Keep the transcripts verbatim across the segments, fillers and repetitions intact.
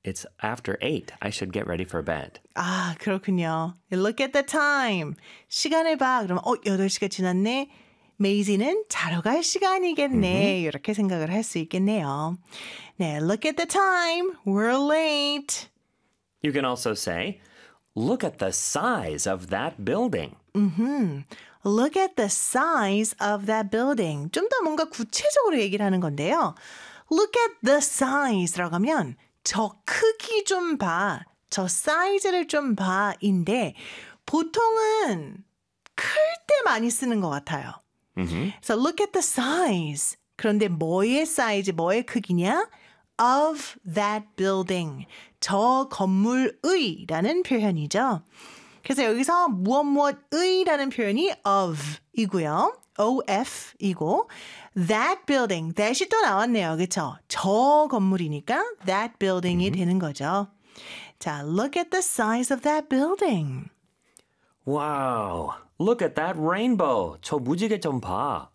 it's after eight. I should get ready for bed. 아, 그렇군요. Look at the time. 시간을 봐. 그러면 어, 여덟 시가 지났네. 메이지는 자러 갈 시간이겠네. Mm-hmm. 이렇게 생각을 할 수 있겠네요. 네, look at the time. We're late. You can also say, look at the size of that building. Mm-hmm. Look at the size of that building. 좀 더 뭔가 구체적으로 얘기를 하는 건데요. Look at the size라고 하면 저 크기 좀 봐. 저 사이즈를 좀 봐인데 보통은 클 때 많이 쓰는 것 같아요. Mm-hmm. So look at the size. 그런데 뭐의 사이즈, 뭐의 크기냐? Of that building. 저 건물의라는 표현이죠. 그래서 여기서 무엇 무엇의라는 표현이 of이고요. of이고 that building, that이 또 나왔네요. 그렇죠? 저 건물이니까 that building이 mm-hmm. 되는 거죠. 자, look at the size of that building. Wow, look at that rainbow. 저 무지개 좀 봐.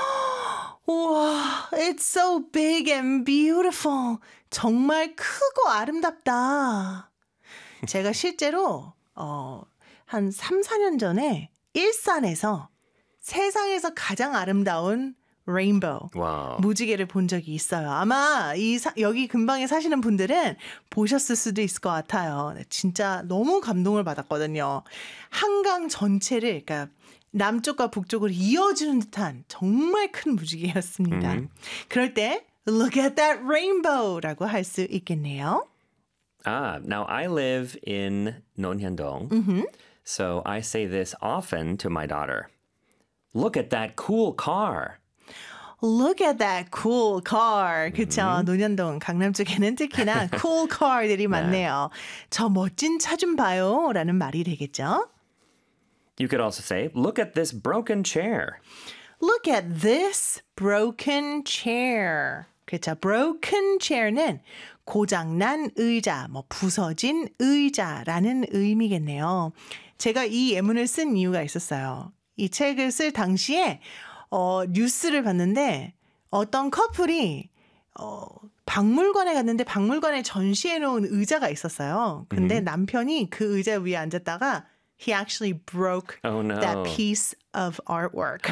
우와, it's so big and beautiful. 정말 크고 아름답다. 제가 실제로 어, 한 삼, 사 년 전에 일산에서 세상에서 가장 아름다운 레인보우, wow. 무지개를 본 적이 있어요. 아마 이 사, 여기 근방에 사시는 분들은 보셨을 수도 있을 것 같아요. 진짜 너무 감동을 받았거든요. 한강 전체를, 그러니까 남쪽과 북쪽을 이어주는 듯한 정말 큰 무지개였습니다. Mm-hmm. 그럴 때 Look at that rainbow라고 할 수 있겠네요. Ah, now I live in 논현동. Mm-hmm. So I say this often to my daughter. Look at that cool car. Look at that cool car. 그쵸? Mm-hmm. 논현동, 강남 쪽에는 특히나 cool car들이 많네요. 저 멋진 차 좀 봐요. 라는 말이 되겠죠? You could also say, look at this broken chair. Look at this broken chair. 그렇죠. broken chair는 고장난 의자, 뭐 부서진 의자라는 의미겠네요. 제가 이 예문을 쓴 이유가 있었어요. 이 책을 쓸 당시에 어, 뉴스를 봤는데 어떤 커플이 어, 박물관에 갔는데 박물관에 전시해 놓은 의자가 있었어요. 근데 mm-hmm. 남편이 그 의자 위에 앉았다가 he actually broke oh, no. that piece of artwork.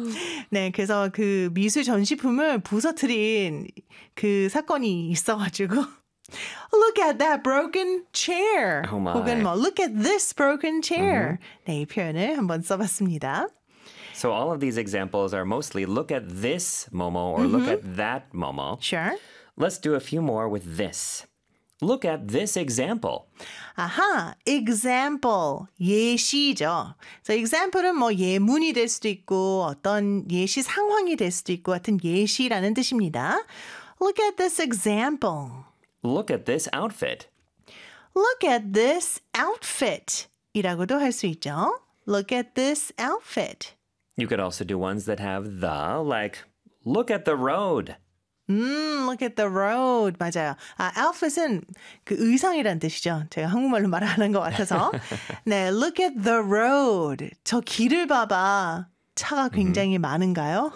네, 그래서 그 미술 전시품을 부서뜨린 그 사건이 있어가지고 Look at that broken chair. Oh my. 혹은 뭐 Look at this broken chair. Mm-hmm. 네, 이 표현을 한번 써봤습니다. So all of these examples are mostly look at this Momo or mm-hmm. look at that Momo. Sure. Let's do a few more with this. Look at this example. 아하, example, 예시죠. So example은 뭐 예문이 될 수도 있고 어떤 예시 상황이 될 수도 있고 하여튼 예시라는 뜻입니다. Look at this example. Look at this outfit. Look at this outfit 이라고도 할 수 있죠. Look at this outfit. You could also do ones that have the, like, look at the road. 음, look at the road. 맞아요. 아, outfit은 그 의상이란 뜻이죠. 제가 한국말로 말 안 한 것 같아서. 네, look at the road. 저 길을 봐봐. 차가 굉장히 mm-hmm. 많은가요?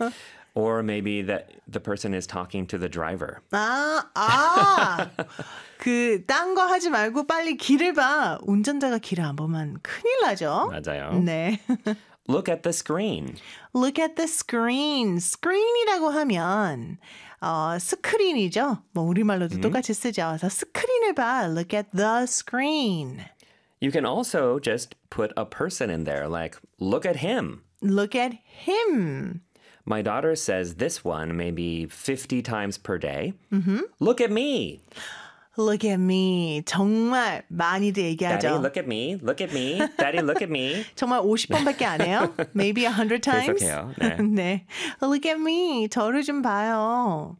Or maybe that the person is talking to the driver. 아, 아. 그, 딴 거 하지 말고 빨리 길을 봐. 운전자가 길을 안 보면 큰일 나죠. 맞아요. 네. Look at the screen. Look at the screen. screen이라고 하면 어, 스크린이죠. 뭐 우리말로도 mm-hmm. 똑같이 쓰죠. 그래서 스크린을 봐. Look at the screen. You can also just put a person in there, like, look at him. Look at him. My daughter says this one maybe fifty times per day. Mm-hmm. Look at me. Look at me. 정말 많이들 얘기하죠. Daddy, look at me. Look at me. Daddy, look at me. 정말 오십 번밖에 안 해요. Maybe a hundred times. 계속해요. 네. 네. Look at me. 저를 좀 봐요.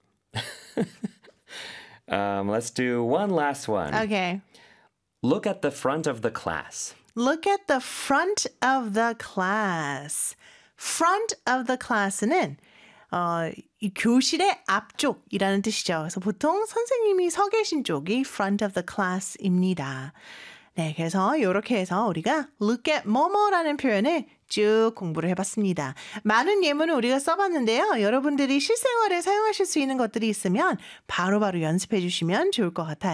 um, let's do one last one. Okay. Look at the front of the class. Look at the front of the class. Front of the class는 어, 이 교실의 앞쪽이라는 뜻이죠. 그래서 보통 선생님이 서 계신 쪽이 front of the class입니다. 네, 그래서 이렇게 해서 우리가 look at 뭐뭐라는 표현을 쭉 공부를 해봤습니다. 많은 예문을 우리가 써봤는데요. 여러분들이 실생활에 사용하실 수 있는 것들이 있으면 바로바로 연습해 주시면 좋을 것 같아요.